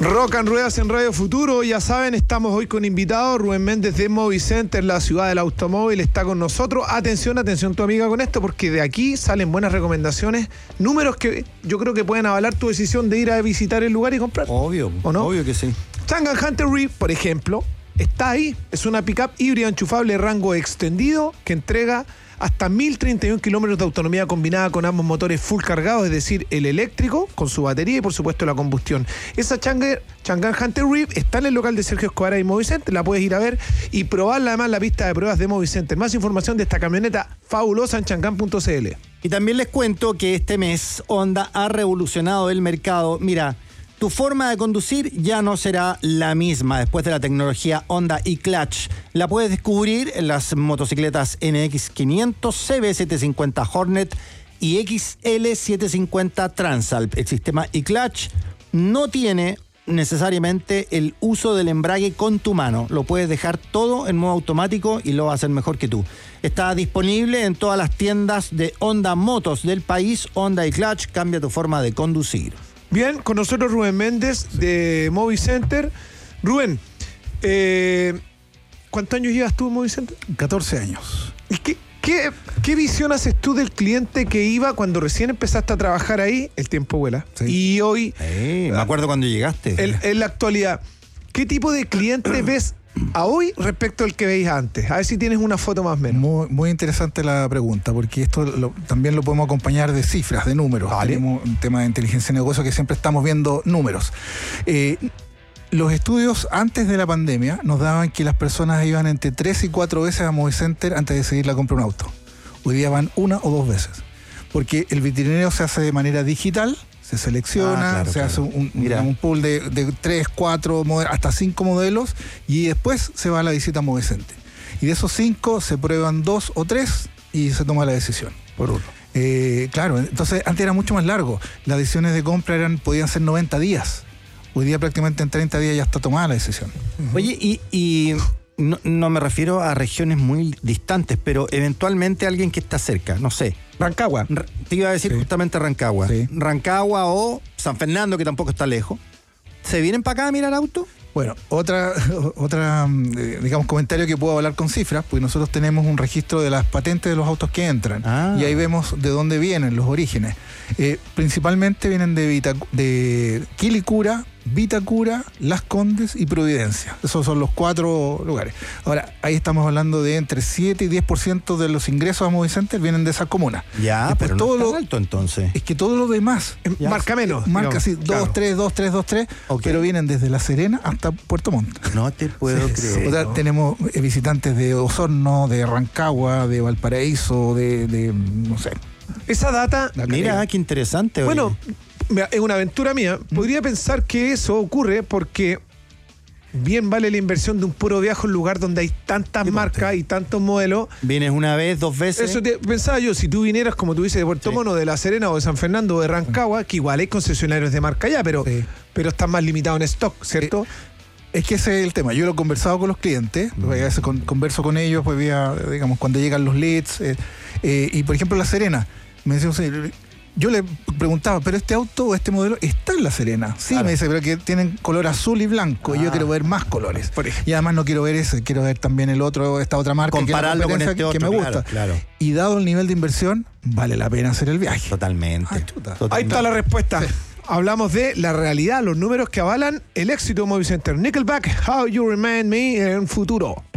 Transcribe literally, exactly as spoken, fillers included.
Rock and Ruedas en Radio Futuro, ya saben, estamos hoy con invitados. Rubén Méndez de Movicenter, la ciudad del automóvil, está con nosotros. Atención, atención tu amiga con esto, porque de aquí salen buenas recomendaciones, números que yo creo que pueden avalar tu decisión de ir a visitar el lugar y comprar. Obvio, ¿o no? Obvio que sí. Chang'an Hunter Reef, por ejemplo, está ahí. Es una pickup híbrida enchufable de rango extendido que entrega hasta mil treinta y uno kilómetros de autonomía combinada con ambos motores full cargados, es decir, el eléctrico con su batería y por supuesto la combustión. Esa Chang'an Hunter Reef está en el local de Sergio Escobar y Movicenter, la puedes ir a ver y probarla además en la pista de pruebas de Movicenter. Más información de esta camioneta fabulosa en chang'an punto c l. Y también les cuento que este mes Honda ha revolucionado el mercado. Mira, tu forma de conducir ya no será la misma después de la tecnología Honda eClutch. La puedes descubrir en las motocicletas N X quinientos, C B setecientos cincuenta Hornet y X L setecientos cincuenta Transalp. El sistema eClutch no tiene necesariamente el uso del embrague con tu mano. Lo puedes dejar todo en modo automático y lo va a hacer mejor que tú. Está disponible en todas las tiendas de Honda Motos del país. Honda eClutch, cambia tu forma de conducir. Bien, con nosotros Rubén Méndez de Movicenter. Rubén, eh, ¿cuántos años llevas tú en Movicenter? catorce años. ¿Y qué, qué, qué visión haces tú del cliente que iba cuando recién empezaste a trabajar ahí? El tiempo vuela. Sí. Y hoy, Eh, me acuerdo cuando llegaste. en, en la actualidad, ¿qué tipo de cliente ves a hoy respecto al que veis antes? A ver si tienes una foto más o menos. Muy, muy interesante la pregunta, porque esto lo, también lo podemos acompañar de cifras, de números. Vale. Tenemos un tema de inteligencia de negocio que siempre estamos viendo números. Eh, los estudios antes de la pandemia nos daban que las personas iban entre tres y cuatro veces a Movicenter antes de decidir la compra de un auto. Hoy día van una o dos veces, porque el vitrineo se hace de manera digital. Se selecciona, Ah, claro, se claro. hace un, Mira. un pool de, de tres, cuatro, hasta cinco modelos y después se va a la visita a Movicenter. Y de esos cinco se prueban dos o tres y se toma la decisión. Por uno. Eh, claro, entonces antes era mucho más largo. Las decisiones de compra eran podían ser noventa días. Hoy día prácticamente en treinta días ya está tomada la decisión. Oye, y, y no, no me refiero a regiones muy distantes, pero eventualmente alguien que está cerca, no sé. Rancagua. R- Te iba a decir Sí. justamente Rancagua. Sí. Rancagua o San Fernando, que tampoco está lejos. ¿Se vienen para acá a mirar auto? Bueno, otra, otra eh, digamos, comentario que puedo hablar con cifras, pues nosotros tenemos un registro de las patentes de los autos que entran. Ah. Y ahí vemos de dónde vienen los orígenes. Eh, principalmente vienen de, Vita, de Quilicura, Vitacura, Las Condes y Providencia. Esos son los cuatro lugares. Ahora, ahí estamos hablando de entre siete y diez por ciento de los ingresos a Movicenter vienen de esas comunas. Ya, Después pero todo no lo- está alto entonces. Es que todo lo demás Ya. Marca menos. marca digamos. así, dos, Claro. tres, dos, tres, dos, tres, Ok. pero vienen desde La Serena hasta Puerto Montt. No te puedo Sí, creer. o sea, tenemos eh, visitantes de Osorno, de Rancagua, de Valparaíso, de, de no sé. Esa data, La Mira, Calera. qué interesante. oye. bueno, mira, es una aventura mía. Podría pensar que eso ocurre porque bien vale la inversión de un puro viaje a un lugar donde hay tantas marcas y tantos modelos. Vienes una vez, dos veces. Eso te, pensaba yo, si tú vinieras, como tú dices, de Puerto Sí. Mono, de La Serena o de San Fernando o de Rancagua, que igual hay concesionarios de marca allá, pero, Sí. pero están más limitados en stock, ¿cierto? Es que ese es el tema. Yo lo he conversado con los clientes, a veces con- converso con ellos, pues vía, digamos, cuando llegan los leads. eh, eh, y por ejemplo, La Serena, me decía, o sea, yo le preguntaba, ¿pero este auto o este modelo está en La Serena? Sí, Claro. me dice, pero que tienen color azul y blanco. Y yo Ah. quiero ver más colores. Por ejemplo. Y además no quiero ver ese, quiero ver también el otro, esta otra marca. que es la Compararlo con competencia este que- otro. que me claro, gusta. Claro, Y dado el nivel de inversión, vale la pena hacer el viaje. totalmente. Ay, chuta. Ahí Totalmente. está la respuesta. Hablamos de la realidad, los números que avalan el éxito de Movicenter. Nickelback, How You Remind Me en futuro.